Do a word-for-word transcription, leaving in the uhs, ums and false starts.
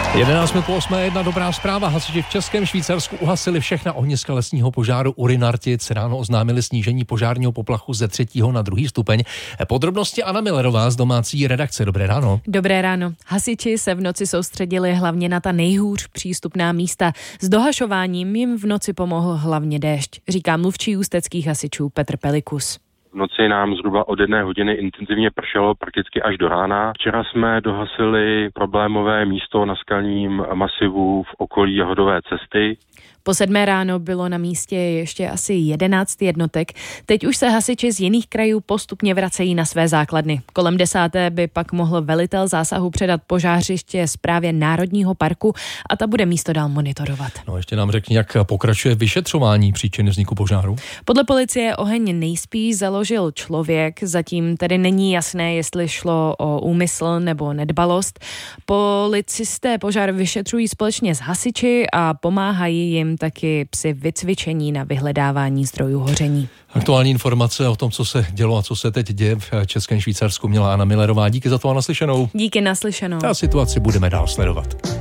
jedenáct minut po osmé, jedna dobrá zpráva. Hasiči v Českém Švýcarsku uhasili všechna ohniska lesního požáru u Rynartic. Ráno oznámili snížení požárního poplachu ze třetího na druhý stupeň. Podrobnosti Anna Millerová z domácí redakce. Dobré ráno. Dobré ráno. Hasiči se v noci soustředili hlavně na ta nejhůř přístupná místa. S dohašováním jim v noci pomohl hlavně déšť, říká mluvčí ústeckých hasičů Petr Pelikus. V noci nám zhruba od jedné hodiny intenzivně pršelo prakticky až do rána. Včera jsme dohasili problémové místo na skalním masivu v okolí Jahodové cesty. Po sedmé ráno bylo na místě ještě asi jedenáct jednotek. Teď už se hasiči z jiných krajů postupně vracejí na své základny. Kolem desáté by pak mohl velitel zásahu předat požářiště správě Národního parku a ta bude místo dál monitorovat. No ještě nám řekni, jak pokračuje vyšetřování příčiny vzniku požáru. Podle policie oheň nejspíš založil člověk, zatím tedy není jasné, jestli šlo o úmysl nebo nedbalost. Policisté požár vyšetřují společně s hasiči a pomáhají jim taky při vycvičení na vyhledávání zdrojů hoření. Aktuální informace o tom, co se dělo a co se teď děje v Českém Švýcarsku, měla Anna Millerová. Díky za to a naslyšenou. Díky naslyšenou. A situaci budeme dál sledovat.